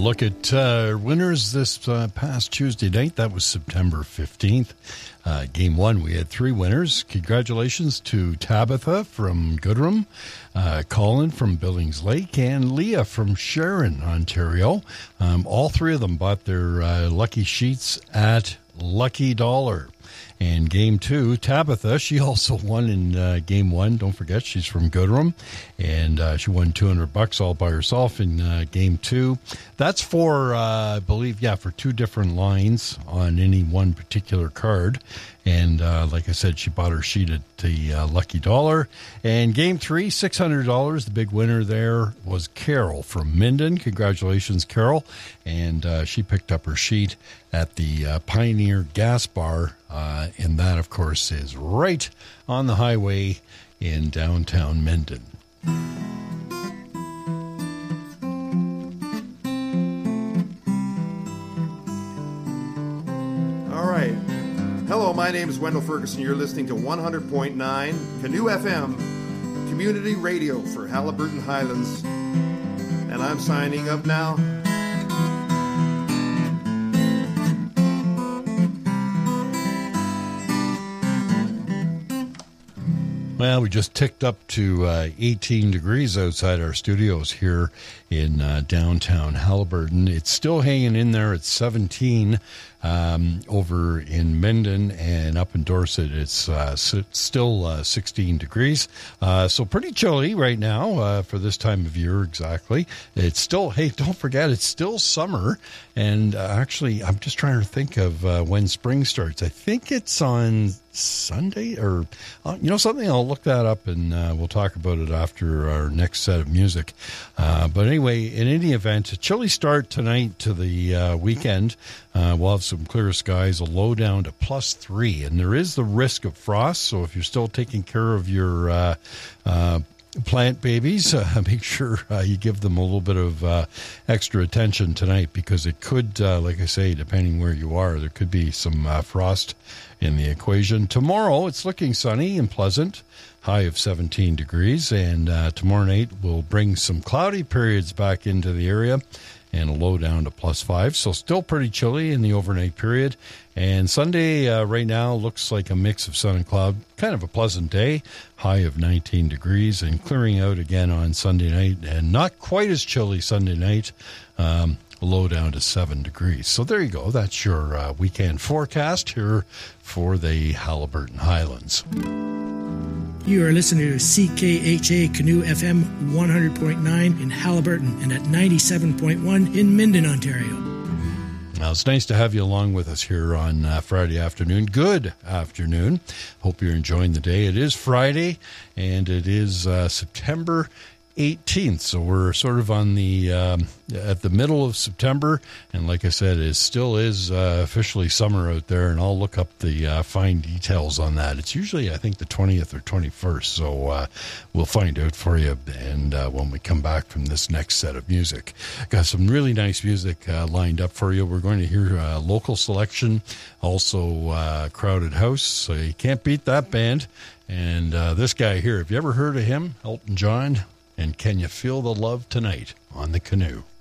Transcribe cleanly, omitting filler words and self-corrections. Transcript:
Look at winners this past Tuesday night. That was September 15th. Game one, we had three winners. Congratulations to Tabitha from Goodrum, Colin from Billings Lake, and Leah from Sharon, Ontario. All three of them bought their lucky sheets at Lucky Dollar. And game two, Tabitha, she also won in game one. Don't forget, she's from Goodrum. And she won $200 all by herself in game two. That's for, I believe, for two different lines on any one particular card. And like I said, she bought her sheet at the Lucky Dollar. And game three, $600. The big winner there was Carol from Minden. Congratulations, Carol. And she picked up her sheet at the Pioneer Gas Bar. And that, of course, is right on the highway in downtown Minden. All right. Hello, my name is Wendell Ferguson. You're listening to 100.9 Canoe FM, community radio for Haliburton Highlands. And I'm signing up now. Well, we just ticked up to 18 degrees outside our studios here in downtown Haliburton. It's still hanging in there at 17 over in Minden, and up in Dorset it's still 16 degrees. So pretty chilly right now for this time of year exactly. It's still, hey, don't forget, it's still summer. And actually, I'm just trying to think of when spring starts. I think it's on Sunday or, something. I'll look that up and we'll talk about it after our next set of music. But anyway, in any event, a chilly start tonight to the weekend. We'll have some clear skies, a low down to +3, and there is the risk of frost. So if you're still taking care of your plant babies, make sure you give them a little bit of extra attention tonight, because it could, like I say, depending where you are, there could be some frost in the equation. Tomorrow, it's looking sunny and pleasant, high of 17 degrees, and tomorrow night will bring some cloudy periods back into the area, and a low down to +5. So still pretty chilly in the overnight period. And Sunday right now looks like a mix of sun and cloud. Kind of a pleasant day, high of 19 degrees, and clearing out again on Sunday night. And not quite as chilly Sunday night, low down to 7 degrees. So there you go. That's your weekend forecast here for the Haliburton Highlands. You are listening to CKHA Canoe FM 100.9 in Haliburton and at 97.1 in Minden, Ontario. Now, it's nice to have you along with us here on Friday afternoon. Good afternoon. Hope you're enjoying the day. It is Friday, and it is September 18th, so we're sort of on the at the middle of September, and like I said, it still is officially summer out there, and I'll look up the fine details on that. It's usually, I think, the 20th or 21st, so we'll find out for you, and when we come back from this next set of music. Got some really nice music lined up for you. We're going to hear local selection, also Crowded House, so you can't beat that band. And this guy here, have you ever heard of him? Elton John. And Can You Feel the Love Tonight on the Canoe?